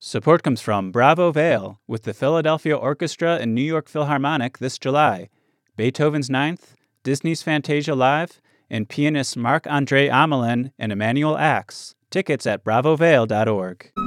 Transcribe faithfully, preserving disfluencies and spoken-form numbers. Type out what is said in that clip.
Support comes from Bravo Vale with the Philadelphia Orchestra and New York Philharmonic this July, Beethoven's Ninth, Disney's Fantasia Live, and pianists Marc-Andre Amelin and Emmanuel Ax. Tickets at bravo vale dot org.